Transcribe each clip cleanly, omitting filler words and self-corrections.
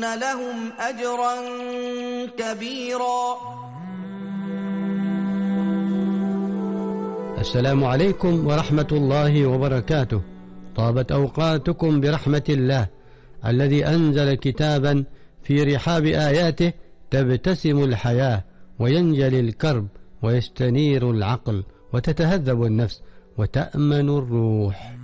لهم أجرا كبيرا. السلام عليكم ورحمة الله وبركاته. طابت أوقاتكم برحمة الله الذي أنزل كتابا في رحاب آياته تبتسم الحياة وينجلي الكرب ويستنير العقل وتتهذب النفس وتأمن الروح.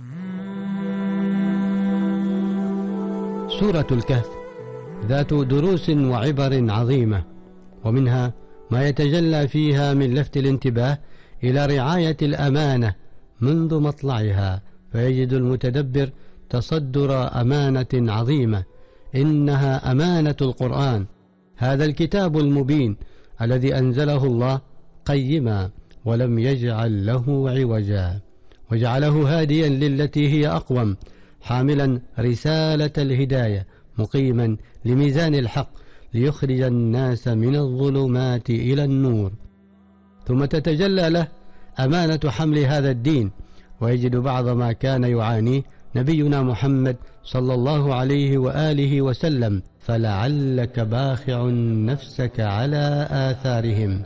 سورة الكهف ذات دروس وعبر عظيمة، ومنها ما يتجلى فيها من لفت الانتباه إلى رعاية الأمانة منذ مطلعها، فيجد المتدبر تصدر أمانة عظيمة، إنها أمانة القرآن، هذا الكتاب المبين الذي أنزله الله قيما ولم يجعل له عوجا، وجعله هاديا للتي هي أقوم، حاملا رسالة الهداية، مقيما لميزان الحق ليخرج الناس من الظلمات إلى النور. ثم تتجلى له أمانة حمل هذا الدين، ويجد بعض ما كان يعانيه نبينا محمد صلى الله عليه وآله وسلم، فلعلك باخع نفسك على آثارهم،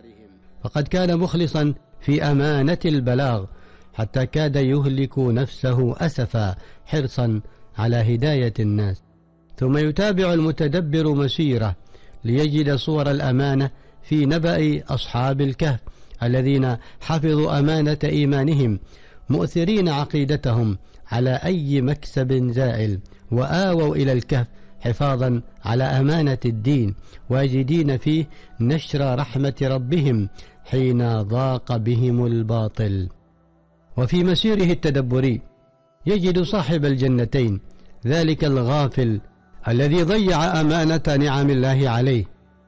فقد كان مخلصا في أمانة البلاغ حتى كاد يهلك نفسه أسفا حرصا على هداية الناس. ثم يتابع المتدبر مسيره ليجد صور الأمانة في نبأ أصحاب الكهف الذين حفظوا أمانة إيمانهم، مؤثرين عقيدتهم على أي مكسب زائل، وآووا إلى الكهف حفاظا على أمانة الدين، واجدين فيه نشر رحمة ربهم حين ضاق بهم الباطل. وفي مسيره التدبري يجد صاحب الجنتين ذلك الغافل الذي ضيع أمانة نعم الله عليه،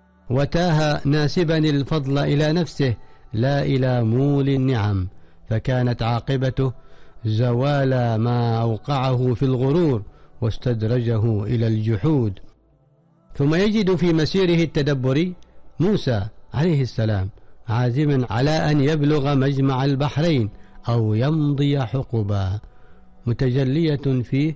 وتاه ناسبا الفضل إلى نفسه لا إلى مول النعم، فكانت عاقبته زوال ما أوقعه في الغرور واستدرجه إلى الجحود. ثم يجد في مسيره التدبري موسى عليه السلام عازما على أن يبلغ مجمع البحرين أو يمضي حقبا، متجلية فيه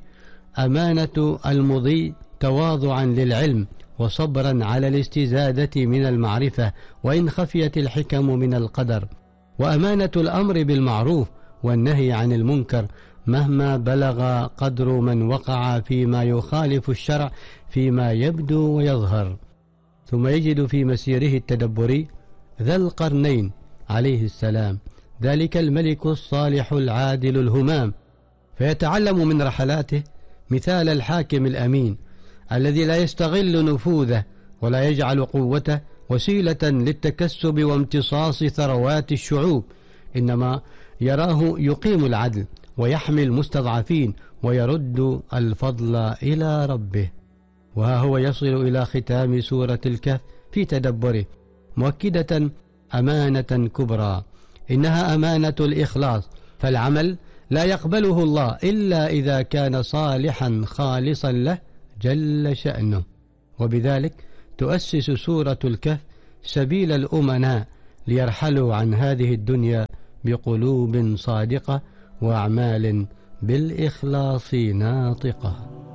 أمانة المضي تواضعا للعلم وصبرا على الاستزادة من المعرفة وإن خفيت الحكم من القدر، وأمانة الأمر بالمعروف والنهي عن المنكر مهما بلغ قدر من وقع فيما يخالف الشرع فيما يبدو ويظهر. ثم يجد في مسيره التدبري ذا القرنين عليه السلام ذلك الملك الصالح العادل الهمام، فيتعلم من رحلاته مثال الحاكم الأمين الذي لا يستغل نفوذه ولا يجعل قوته وسيلة للتكسب وامتصاص ثروات الشعوب، إنما يراه يقيم العدل ويحمي المستضعفين ويرد الفضل إلى ربه. وها هو يصل إلى ختام سورة الكهف في تدبره مؤكدة أمانة كبرى، إنها أمانة الإخلاص، فالعمل لا يقبله الله إلا إذا كان صالحا خالصا له جل شأنه. وبذلك تؤسس سورة الكهف سبيل الأمناء ليرحلوا عن هذه الدنيا بقلوب صادقة وأعمال بالإخلاص ناطقة.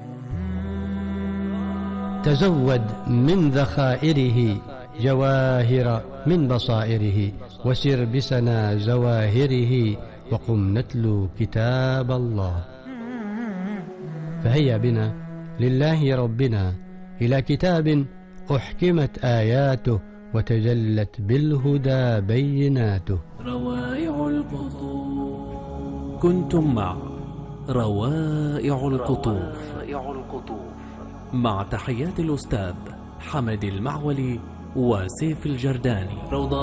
تزود من ذخائره جواهر من بصائره، وسر بسنا زواهره، وقم نتلو كتاب الله. فهيا بنا لله ربنا إلى كتاب أحكمت آياته وتجلت بالهدى بيناته. روائع القطوف. كنتم مع روائع القطوف مع تحيات الأستاذ حمد المعولي وسيف الجرداني.